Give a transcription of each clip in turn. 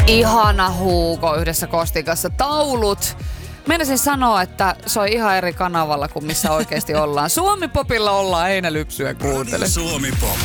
Ihana Hugo yhdessä Kostin kanssa. Taulut. Meinasin sanoa, että se on ihan eri kanavalla kuin missä oikeasti ollaan. Suomi-popilla ollaan, Heinälypsyä kuuntele. Suomi-pop.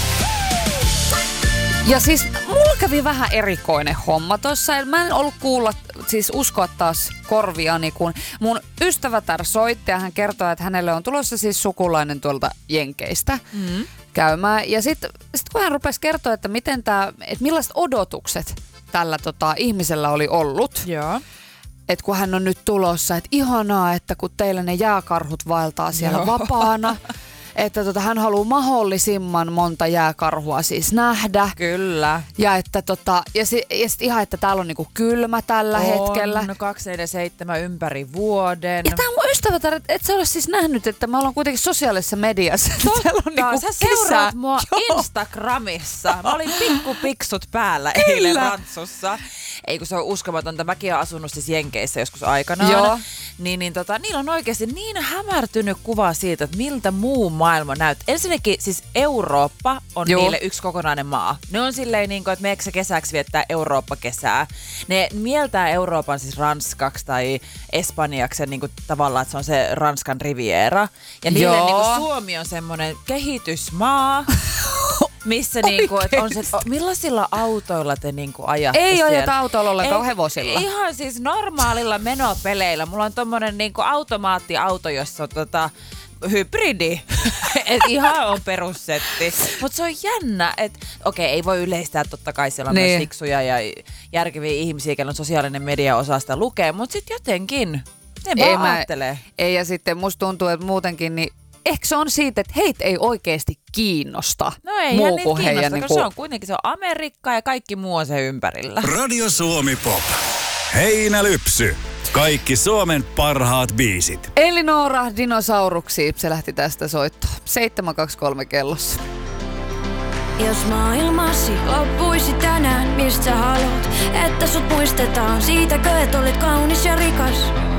Ja siis mulla kävi vähän erikoinen homma tossa. Mä en ollut uskoa taas korviani, kun mun ystävätär soitti ja hän kertoi, että hänelle on tulossa siis sukulainen tuolta Jenkeistä käymään. Ja sit kun hän rupesi kertoa, että millaiset odotukset tällä ihmisellä oli ollut. Joo. Että kun hän on nyt tulossa, että ihanaa, että kun teillä ne jääkarhut vaeltaa siellä vapaana. Että hän haluaa mahdollisimman monta jääkarhua siis nähdä. Kyllä. Ja että ja sit ihan, että täällä on niinku kylmä tällä hetkellä. On 247 ympäri vuoden. Ja tää mun ystävätär, et sä ole siis nähnyt, että mä ollaan kuitenkin sosiaalisessa mediassa. Totta, on niinku sä seuraat mua Instagramissa. Mä olin pikkupiksut päällä eilen Rantsussa. Ei kun se on uskomatonta. Mäkin olen asunut siis Jenkeissä joskus aikanaan. Joo. Niillä on oikeasti niin hämärtynyt kuva siitä, että miltä muu maailma näyttää. Ensinnäkin siis Eurooppa on niille yksi kokonainen maa. Ne on silleen niin kuin, että meneekö kesäksi viettää Eurooppa-kesää. Ne mieltää Euroopan siis ranskaksi tai espanjaksi niin kuin tavallaan, että se on se Ranskan riviera. Ja niille niin kuin Suomi on semmoinen kehitysmaa. Missä niinku, että on se, millaisilla autoilla te niinku ajatte Ei siellä? ajeta autoilla ollenkaan, hevosilla. Ihan siis normaalilla menopeleillä. Mulla on tommonen niinku automaattiauto, jossa on hybridi. Et ihan on perussetti. Mut se on jännä, että okei, ei voi yleistää, totta kai siellä on myös fiksuja ja järkeviä ihmisiä, joilla on sosiaalinen media osaa sitä lukea, mut sit jotenkin ne vaan ajattelee. Ei, ja sitten musta tuntuu, että muutenkin niin ehkä se on siitä, että heitä ei oikeasti kiinnosta. No ei muu niitä kuin kiinnosta, heidän, se on kuitenkin se on Amerikka ja kaikki muu on se ympärillä. Radio Suomi-pop. Heinälypsy. Kaikki Suomen parhaat biisit. Elinora Dinosauruksi, se lähti tästä soittoon. 7.23 kellossa. Jos maailmasi loppuisi tänään, mistä haluat, että sut muistetaan? Siitäkö, et olit kaunis ja rikas?